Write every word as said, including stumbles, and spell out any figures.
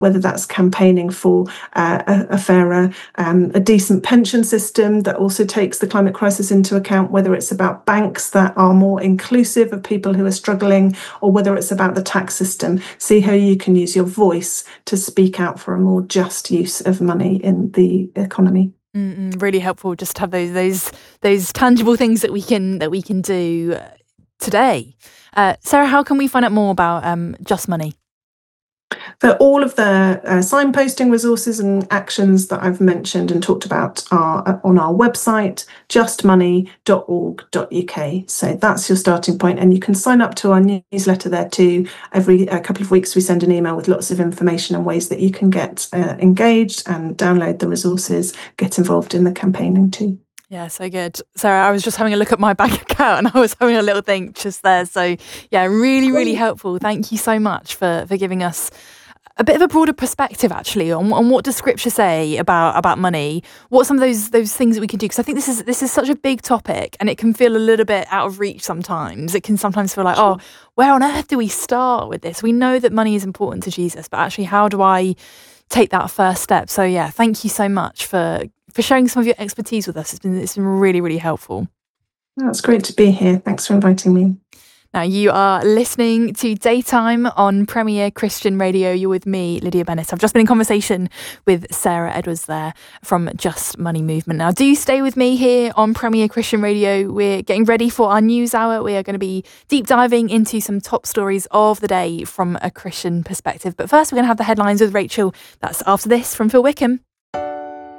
whether that's campaigning for uh, a, a fairer, um, a decent pension system that also takes the climate crisis into account, whether it's about banks that are more inclusive of people who are struggling, or whether it's about the tax system. See how you can use your voice to speak out for a more just use of money in the economy. Mm-mm, really helpful just to have those those those tangible things that we can that we can do today. Uh, Sarah, how can we find out more about um, Just Money? For all of the uh, signposting resources and actions that I've mentioned and talked about are on our website, just money dot org dot U K. So that's your starting point, and you can sign up to our newsletter there too. Every uh, couple of weeks we send an email with lots of information and ways that you can get uh, engaged and download the resources, get involved in the campaigning too. Yeah, so good. Sarah, I was just having a look at my bank account and I was having a little think just there. So yeah, really, really helpful. Thank you so much for, for giving us a bit of a broader perspective actually on, on what does Scripture say about, about money? What are some of those those things that we can do? Because I think this is this is such a big topic and it can feel a little bit out of reach sometimes. It can sometimes feel like, oh, where on earth do we start with this? We know that money is important to Jesus, but actually how do I take that first step? So yeah, thank you so much for for sharing some of your expertise with us. It's been it's been really, really helpful. Oh, it's great to be here. Thanks for inviting me. Now, you are listening to Daytime on Premier Christian Radio. You're with me, Lydia Bennett. I've just been in conversation with Sarah Edwards there from Just Money Movement. Now, do stay with me here on Premier Christian Radio. We're getting ready for our news hour. We are going to be deep diving into some top stories of the day from a Christian perspective. But first, we're going to have the headlines with Rachel. That's after this from Phil Wickham.